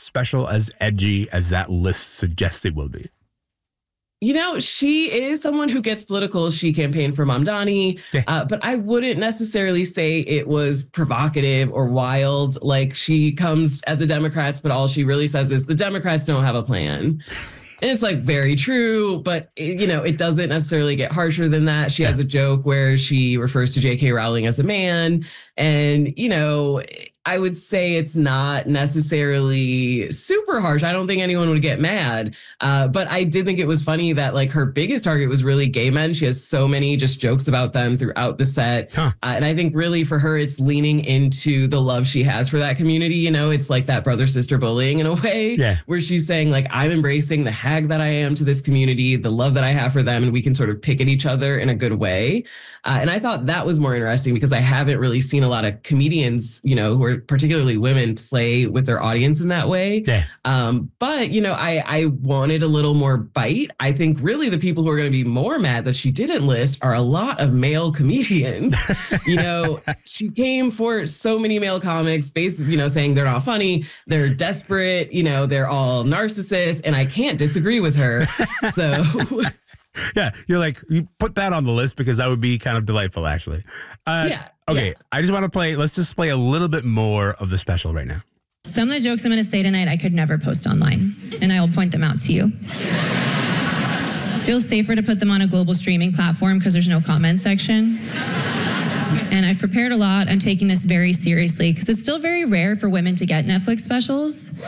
special as edgy as that list suggests it will be? You know, she is someone who gets political. She campaigned for Mamdani, but I wouldn't necessarily say it was provocative or wild. Like, she comes at the Democrats, but all she really says is the Democrats don't have a plan. And it's like very true, but it doesn't necessarily get harsher than that. She has a joke where she refers to J.K. Rowling as a man. And, I would say it's not necessarily super harsh. I don't think anyone would get mad. But I did think it was funny that like her biggest target was really gay men. She has so many just jokes about them throughout the set. And I think really for her, it's leaning into the love she has for that community. It's like that brother sister bullying in a way where she's saying like, I'm embracing the hag that I am to this community, the love that I have for them. And we can sort of pick at each other in a good way. And I thought that was more interesting because I haven't really seen a lot of comedians, who are particularly women, play with their audience in that way. But, I wanted a little more bite. I think really the people who are going to be more mad that she didn't list are a lot of male comedians. She came for so many male comics, basically, saying they're not funny, they're desperate, they're all narcissists, and I can't disagree with her. So... Yeah, you're like, you put that on the list because that would be kind of delightful, actually. Okay, I just want to let's just play a little bit more of the special right now. Some of the jokes I'm going to say tonight I could never post online, and I will point them out to you. It feels safer to put them on a global streaming platform because there's no comment section. And I've prepared a lot. I'm taking this very seriously because it's still very rare for women to get Netflix specials.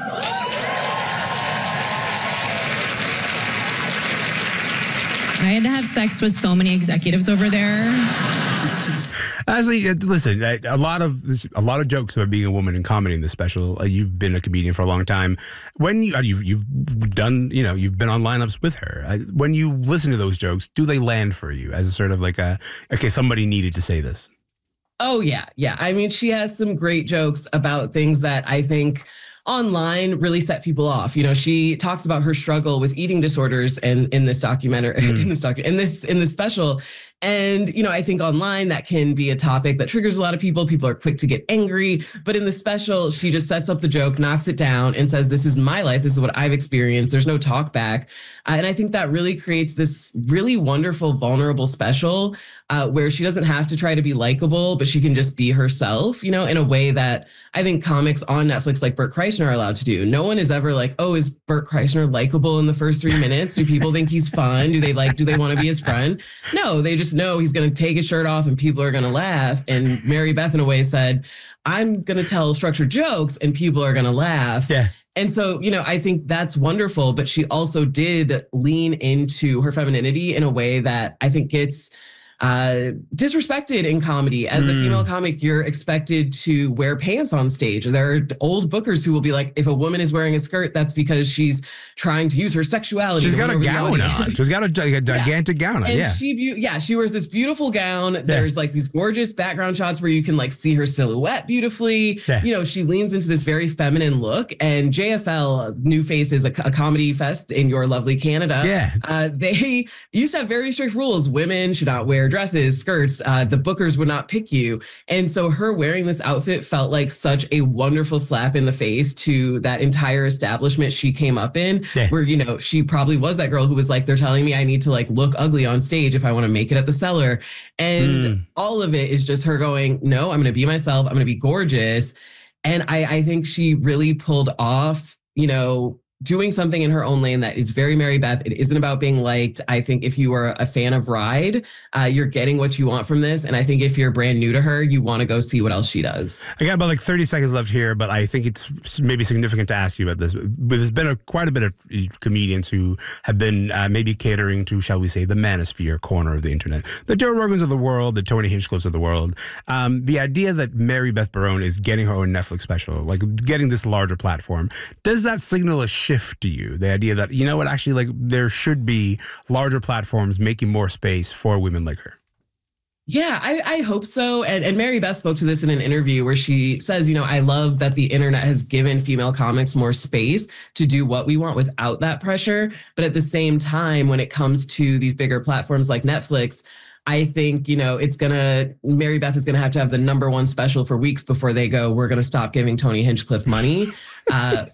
I had to have sex with so many executives over there. Actually, listen, a lot of jokes about being a woman in comedy in this special. You've been a comedian for a long time. When you've done, you've been on lineups with her. When you listen to those jokes, do they land for you as a sort of like okay, somebody needed to say this? Oh, yeah. Yeah. I mean, she has some great jokes about things that I think online really set people off. She talks about her struggle with eating disorders and in this documentary, in this special. And, I think online that can be a topic that triggers a lot of people. People are quick to get angry. But in the special, she just sets up the joke, knocks it down, and says, this is my life. This is what I've experienced. There's no talk back. And I think that really creates this really wonderful, vulnerable special where she doesn't have to try to be likable, but she can just be herself, in a way that I think comics on Netflix like Bert Kreischer are allowed to do. No one is ever like, oh, is Bert Kreischer likable in the first 3 minutes? Do people think he's fun? Do they want to be his friend? No, they just know he's going to take his shirt off and people are going to laugh. And Mary Beth, in a way, said, I'm going to tell structured jokes and people are going to laugh. Yeah. And so, I think that's wonderful. But she also did lean into her femininity in a way that I think gets disrespected in comedy. As a female comic, you're expected to wear pants on stage. There are old bookers who will be like, if a woman is wearing a skirt, that's because she's trying to use her sexuality. She's got a gown on. She's got a gigantic gown on. And she wears this beautiful gown. There's like these gorgeous background shots where you can like see her silhouette beautifully. She leans into this very feminine look. And JFL, New Faces, a comedy fest in your lovely Canada. They used to have very strict rules. Women should not wear dresses, skirts. The bookers would not pick you. And so her wearing this outfit felt like such a wonderful slap in the face to that entire establishment she came up in, where, she probably was that girl who was like, they're telling me I need to like look ugly on stage if I want to make it at the Cellar. And all of it is just her going, no, I'm going to be myself. I'm going to be gorgeous. And I think she really pulled off, doing something in her own lane that is very Mary Beth. It isn't about being liked. I think if you are a fan of Ride, you're getting what you want from this. And I think if you're brand new to her, you want to go see what else she does. I got about like 30 seconds left here, but I think it's maybe significant to ask you about this. But there's been quite a bit of comedians who have been maybe catering to, shall we say, the manosphere corner of the internet. The Joe Rogans of the world, the Tony Hinchcliffes of the world. The idea that Mary Beth Barone is getting her own Netflix special, like getting this larger platform, does that signal a shift to you? The idea that, actually, like there should be larger platforms making more space for women like her. Yeah, I hope so. And Mary Beth spoke to this in an interview where she says, I love that the internet has given female comics more space to do what we want without that pressure. But at the same time, when it comes to these bigger platforms like Netflix, I think, Mary Beth is going to have the #1 special for weeks before they go, we're going to stop giving Tony Hinchcliffe money.